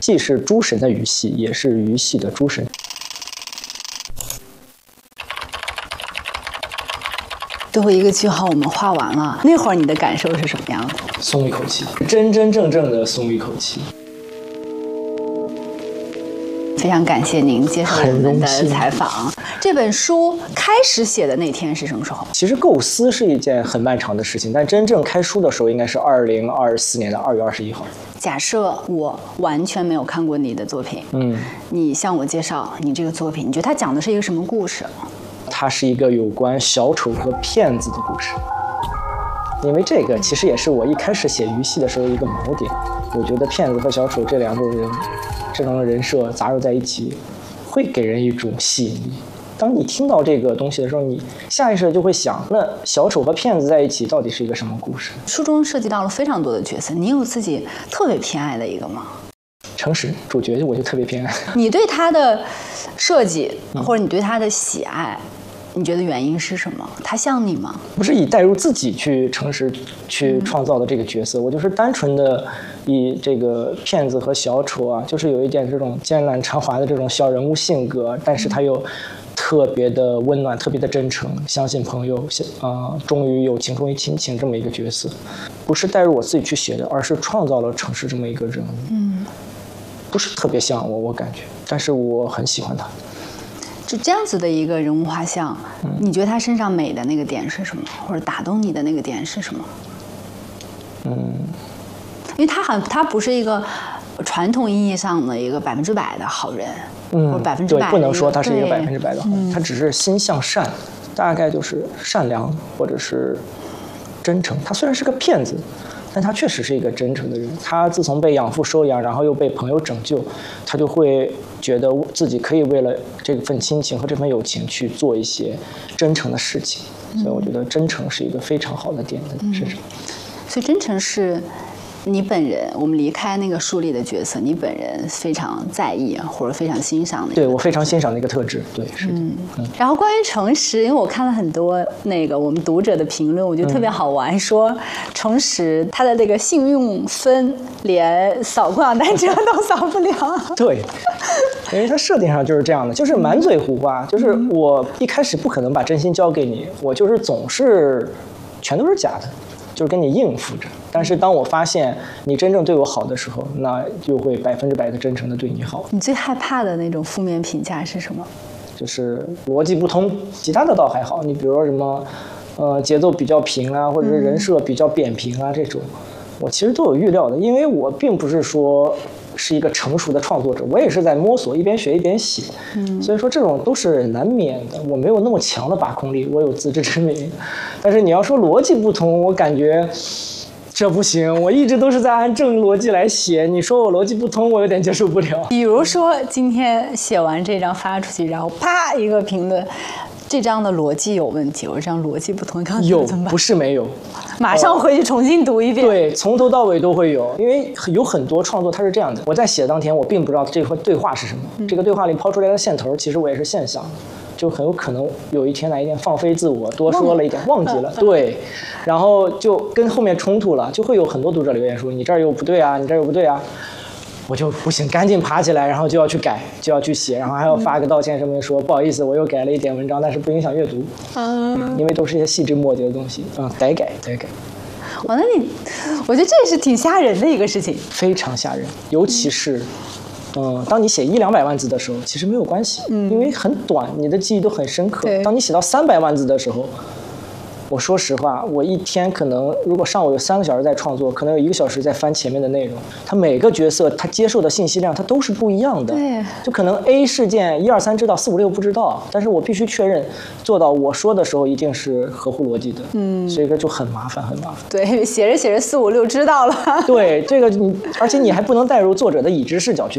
既是诸神的鱼戏，也是鱼戏的诸神。 最后一个句号我们画完了，那会儿你的感受是什么样的？ 松一口气，真真正正的松一口气。 非常感谢您接受我们的采访。这本书开始写的那天是什么时候？ 其实构思是一件很漫长的事情，但真正开书的时候应该是2024年的2月21号。 假设我完全没有看过你的作品，你向我介绍你这个作品，你觉得它讲的是一个什么故事？ 它是一个有关小丑和骗子的故事。因为这个其实也是我一开始写鱼戏的时候一个锚点。我觉得骗子和小丑这两种人，这种人设杂糅在一起，会给人一种吸引力。当你听到这个东西的时候，你下意识就会想，那小丑和骗子在一起到底是一个什么故事？ 书中涉及到了非常多的角色，你有自己特别偏爱的一个吗？ 诚实，主角我就特别偏爱。 你对他的设计，或者你对他的喜爱，你觉得原因是什么？他像你吗？ 不是以带入自己去诚实去创造的这个角色，我就是单纯的以这个骗子和小丑啊，就是有一点这种艰难偿还的这种小人物性格，但是他又特别的温暖，特别的真诚，相信朋友，忠于友情，忠于亲情这么一个角色，不是带入我自己去写的，而是创造了诚实这么一个人物。不是特别像我感觉，但是我很喜欢他。 就这样子的一个人物画像，你觉得他身上美的那个点是什么，或者打动你的那个点是什么？因为他不是一个传统意义上的一个100%的好人，或者100% 对，不能说他是一个100%的好人，他只是心向善，大概就是善良或者是真诚。他虽然是个骗子，但他确实是一个真诚的人。他自从被养父收养，然后又被朋友拯救，他就会觉得自己可以为了这份亲情和这份友情去做一些真诚的事情。所以我觉得真诚是一个非常好的点在身上。 所以真诚是你本人，我们离开那个书里的角色，你本人非常在意或者非常欣赏的。 对，我非常欣赏的一个特质。对，是的。 然后关于诚实，因为我看了很多那个我们读者的评论，我觉得特别好玩，说诚实他的这个信用分连扫共享单车都扫不了。 对，因为它设定上就是这样的，就是满嘴胡话，就是我一开始不可能把真心交给你，我就是总是全都是假的。就是跟你应付着，但是当我发现你真正对我好的时候，那就会100%的真诚的对你好。 你最害怕的那种负面评价是什么？ 就是逻辑不通，其他的倒还好。你比如说什么，节奏比较平啊，或者是人设比较扁平啊，这种，我其实都有预料的，因为我并不是说是一个成熟的创作者，我也是在摸索，一边学一边写，所以说这种都是难免的。我没有那么强的把控力，我有自知之明，但是你要说逻辑不通，我感觉这不行，我一直都是在按正逻辑来写，你说我逻辑不通，我有点接受不了。 比如说今天写完这张发出去，然后啪一个评论，这张的逻辑有问题，我这张逻辑不通， 有不是没有， 马上回去重新读一遍。 对，从头到尾都会有，因为有很多创作它是这样的，我在写当天我并不知道这个对话是什么，这个对话里抛出来的线头，其实我也是现想的。就很有可能有一天哪一天放飞自我，多说了一点，忘记了，对，然后就跟后面冲突了，就会有很多读者留言说你这儿又不对啊，你这儿又不对啊，我就不行，赶紧爬起来，然后就要去改，就要去写，然后还要发个道歉声明说不好意思，我又改了一点文章，但是不影响阅读，因为都是一些细枝末节的东西，得改。 哇，那我觉得这也是挺吓人的一个事情， 非常吓人，尤其是。当你写100-200万字的时候，其实没有关系，因为很短，你的记忆都很深刻。当你写到300万字的时候，我说实话，我一天可能如果上午有3个小时在创作，可能有1个小时在翻前面的内容。他每个角色他接受的信息量，它都是不一样的。 对， 就可能 A 事件1、2、3知道，4、5、6不知道，但是我必须确认做到我说的时候一定是合乎逻辑的。所以这就很麻烦。对， 写着4、5、6知道了。 对，这个而且你还不能带入作者的已知视角去